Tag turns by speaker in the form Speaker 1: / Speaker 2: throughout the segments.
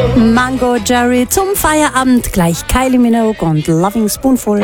Speaker 1: Mango Jerry zum Feierabend, gleich Kylie Minogue und Loving Spoonful.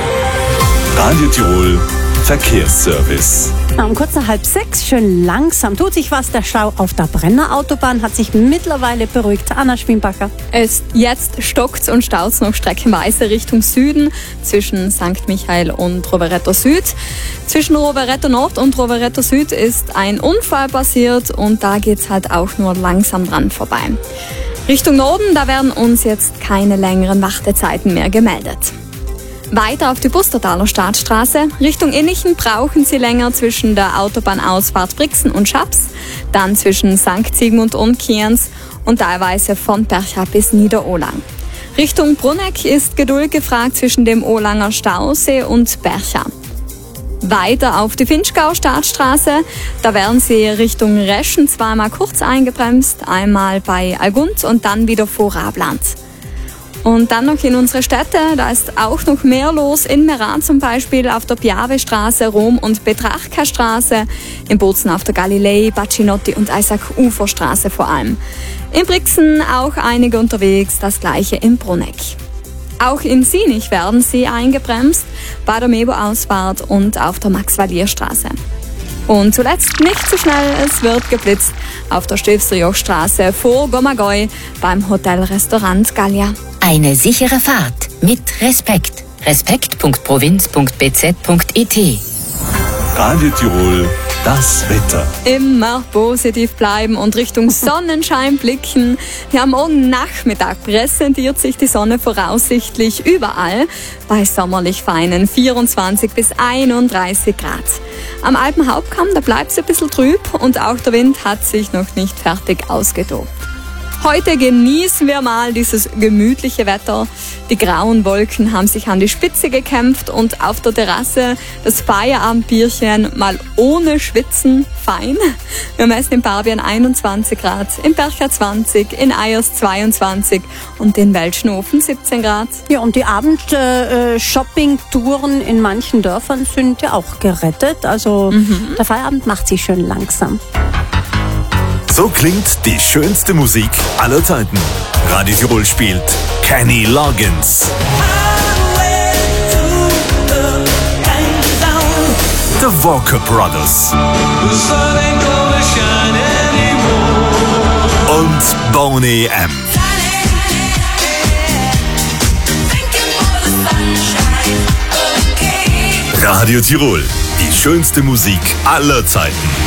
Speaker 2: Radio Tirol Verkehrsservice.
Speaker 1: Um kurz nach 5:30, schön langsam tut sich was. Der Stau auf der Brenner Autobahn hat sich mittlerweile beruhigt. Anna Schwimbacher.
Speaker 3: Jetzt stockt's und staut's noch streckenweise Richtung Süden zwischen St. Michael und Rovereto Süd. Zwischen Rovereto Nord und Rovereto Süd ist ein Unfall passiert und da geht's halt auch nur langsam dran vorbei. Richtung Norden, da werden uns jetzt keine längeren Wartezeiten mehr gemeldet. Weiter auf die Bustertaler Staatsstraße. Richtung Innichen brauchen Sie länger zwischen der Autobahnausfahrt Brixen und Schaps, dann zwischen St. Sigmund und Kienz und teilweise von Percha bis Niederohlang. Richtung Brunegg ist Geduld gefragt zwischen dem Olanger Stausee und Percha. Weiter auf die Finchgau Staatsstraße, da werden Sie Richtung Reschen zweimal kurz eingebremst, einmal bei Algund und dann wieder vor Rabland. Und dann noch in unsere Städte, da ist auch noch mehr los. In Meran zum Beispiel auf der Piave-Straße, Rom- und Petrarca-Straße, in Bozen auf der Galilei, Bacinotti und Isaac-Ufer-Straße vor allem. In Brixen auch einige unterwegs, das gleiche in Brunegg. Auch in Sinich werden sie eingebremst, bei der Mebo-Ausfahrt und auf der Max-Valier-Straße. Und zuletzt nicht zu schnell, es wird geblitzt auf der Stöfserjochstraße vor Gomagoi beim Hotel-Restaurant Gallia.
Speaker 4: Eine sichere Fahrt mit Respekt. respekt.provinz.bz.it.
Speaker 2: Radio Tirol, das Wetter.
Speaker 3: Immer positiv bleiben und Richtung Sonnenschein blicken. Ja, morgen Nachmittag präsentiert sich die Sonne voraussichtlich überall bei sommerlich feinen 24 bis 31 Grad. Am Alpenhauptkamm, da bleibt es ein bisschen trüb und auch der Wind hat sich noch nicht fertig ausgetobt. Heute genießen wir mal dieses gemütliche Wetter. Die grauen Wolken haben sich an die Spitze gekämpft und auf der Terrasse das Feierabendbierchen mal ohne Schwitzen fein. Wir messen in Barbien 21 Grad, in Percha 20, in Eyers 22 und in Welschnofen 17 Grad.
Speaker 1: Ja, und die Abend-Shopping-Touren in manchen Dörfern sind ja auch gerettet. Also der Feierabend macht sich schön langsam.
Speaker 2: So klingt die schönste Musik aller Zeiten. Radio Tirol spielt Kenny Loggins. The Walker Brothers. Und Boney M. Radio Tirol, die schönste Musik aller Zeiten.